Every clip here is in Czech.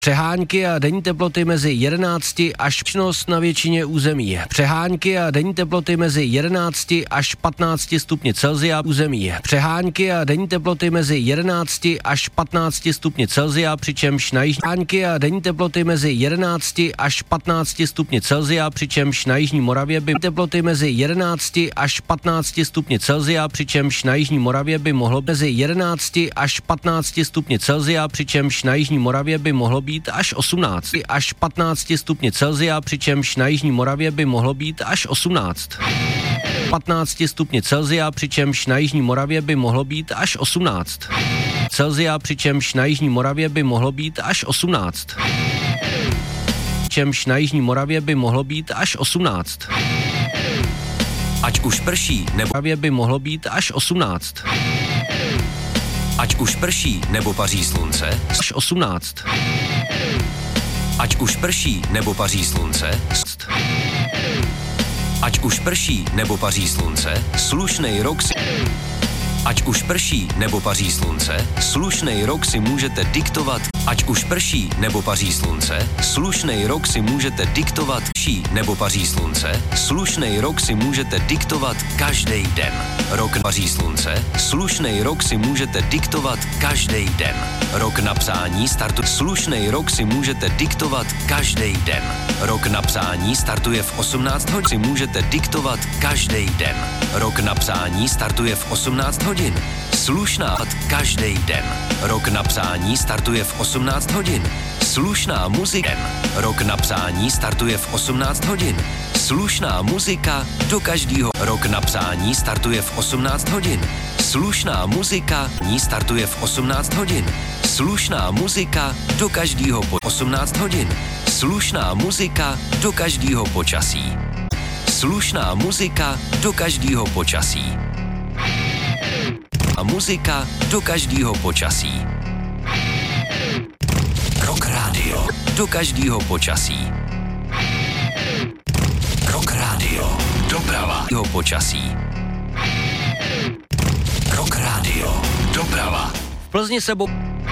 Přehánky a denní teploty mezi 11 až na většině území. Přehánky a denní teploty mezi 11 až 15 stupni Celsia území. Přehánky a denní teploty mezi 11 až 15 stupni Celsia, přičemž na jižní Přehánky a denní teploty mezi 11 až 15 stupni Celsia, přičemž na jižní Moravě by teploty mezi 11 až 15 stupni Celsia, přičemž na jižní Moravě by mohlo mezi 11 až 15 stupni Celsia, přičemž na jižní Moravě by mohlo být až 18 až 15 stupni Celsia, přičemž na jižní Moravě by mohlo být až 18. 15 stupni Celsia, přičemž na jižní Moravě by mohlo být až 18. Celsia, přičemž na jižní Moravě by mohlo být až 18. Přičemž na jižní Moravě by mohlo být až 18. Ať už prší, nebo Moravě by mohlo být až 18. Ať už prší, nebo paří slunce, Až 18. ať už prší, nebo paří slunce, ať už prší, nebo paří slunce, slušnej rok si... Ať už prší, nebo paří slunce, slušnej rok si můžete diktovat. Ať už prší, nebo paří slunce, slušnej rok si můžete diktovat. Prší, nebo paří slunce, slušnej rok si můžete diktovat každý den. Rok paří slunce, slušnej rok si můžete diktovat každý den. Rok na psání startu. Slušnej rok si můžete diktovat každý den. Rok na psání startuje v 18 hodin. Si můžete diktovat každý den. Rok na psání startuje v 18 hodin. Slušná každý den. Rok na psání startuje v 18 hodin. Slušná muzika. Rok na psání startuje v 18 hodin. Slušná muzika do každého. Rok na psání startuje v 18 hodin. Slušná muzika ní startuje v 18 hodin. Slušná muzika do každého 18 hodin. Slušná muzika do každého počasí. Slušná muzika do každého počasí. A muzika do každého počasí. Rock Radio do každého počasí. Rock Radio doprava do počasí. Rock Radio doprava. V Plzni se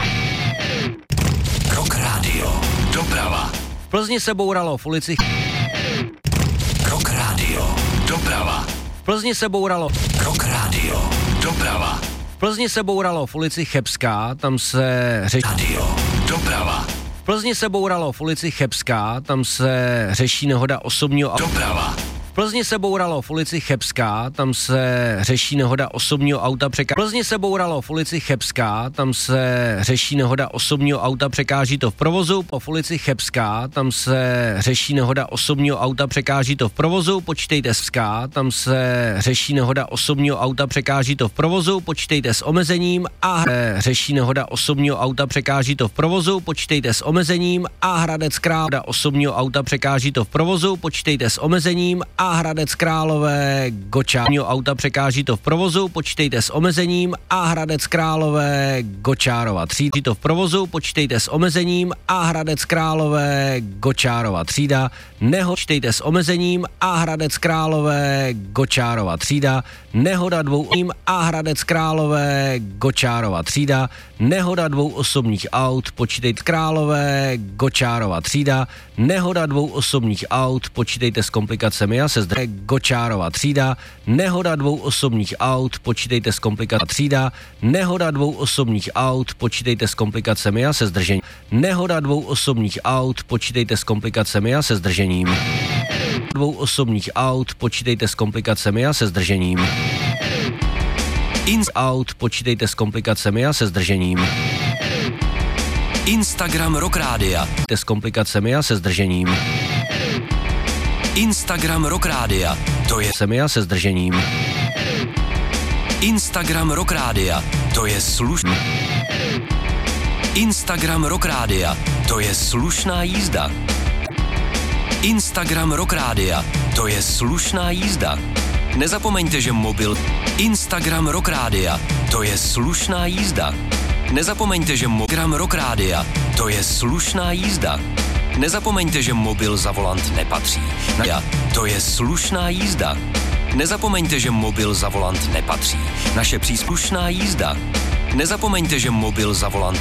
Rock Radio doprava. V Plzni se bouralo v ulici. Rock Radio doprava. V Plzni se bouralo. Rock Radio doprava. V Plzni se bouralo v ulici Chebská, tam se Radio doprava. V Plzni se bouralo v ulici Chebská, tam se řeší nehoda osobního Doprava. V Plzni se bouralo v ulici Chebská, tam se řeší nehoda osobního auta V Plzni se bouralo v ulici Chebská, tam se řeší nehoda osobního auta, překáží to v provozu. V ulici Chebská, tam se řeší nehoda osobního auta, překáží to v provozu. Počítejte tam se řeší nehoda osobního auta, překáží to v provozu. Počítejte s omezením a řeší nehoda osobního auta, překáží to v provozu. Počítejte s omezením a Hradec Králové osobního auta, překáží to v provozu. Počítejte s omezením a Hradec Králové Gočárního auta, překáží to v provozu. Počítejte s omezením a Hradec Králové Gočárova třída to v provozu. Počítejte s omezením a Hradec Králové Gočárova třída počítejte s omezením a Hradec Králové Gočárova třída nehoda dvou a Hradec Králové Gočárova třída nehoda dvou osobních aut. Počítejte Králové Gočárova třída nehoda dvou osobních aut. Počítejte s komplikacemi a se Gočárova třída nehoda dvou osobních aut. Počítejte s komplikacemi třída nehoda dvou osobních aut. Počítejte s komplikacemi a se zdržením nehoda dvou osobních aut. Počítejte s komplikacemi a se zdržením dvou osobních aut. Počítejte s komplikacemi a se zdržením aut. Počítejte s komplikacemi a se zdržením Instagram Rock Rádia. S komplikacemi a se zdržením Instagram Rock Rádia. To je a se zdržením Instagram Rock Rádia. To je slušný. Instagram Rock Rádia. To je slušná jízda. Instagram Rock Rádia. To je slušná jízda. Nezapomeňte, že mobil Instagram Rock Rádia. To je slušná jízda. Nezapomeňte, že Instagram Rock Rádia. To je slušná jízda. Nezapomeňte, že mobil za volant nepatří. To je slušná jízda. Nezapomeňte, že mobil za volant nepatří. Naše příslušná jízda. Nezapomeňte, že mobil za volant